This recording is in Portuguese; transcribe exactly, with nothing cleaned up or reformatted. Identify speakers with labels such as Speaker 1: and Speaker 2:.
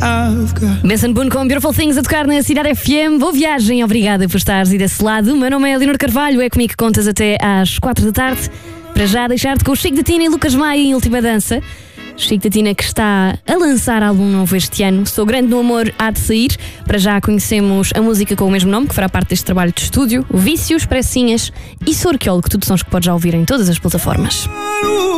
Speaker 1: Benson Boone com Beautiful Things a tocar na Cidade F M. Boa viagem, obrigada por estares aí desse lado. O meu nome é Leonor Carvalho, é comigo que contas até às quatro da tarde. Para já deixar-te com o Chico da Tina e Lucas Maia em Última Dança. Chico da Tina que está a lançar álbum novo este ano. Sou Grande no Amor, há de sair. Para já conhecemos a música com o mesmo nome, que fará parte deste trabalho de estúdio. Vícios, Pressinhas e Sou Arqueólogo, tudo sons que podes já ouvir em todas as plataformas.